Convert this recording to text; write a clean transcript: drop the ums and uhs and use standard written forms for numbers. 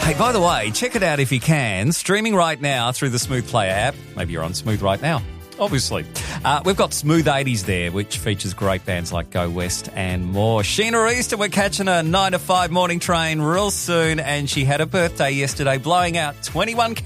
Hey, by the way, check it out if you can. Streaming right now through the Smooth Player app. Maybe you're on Smooth right now, obviously. We've got Smooth 80s there, which features great bands like Go West and more. Sheena Easton, we're catching a 9 to 5 morning train real soon, and she had a birthday yesterday, blowing out 21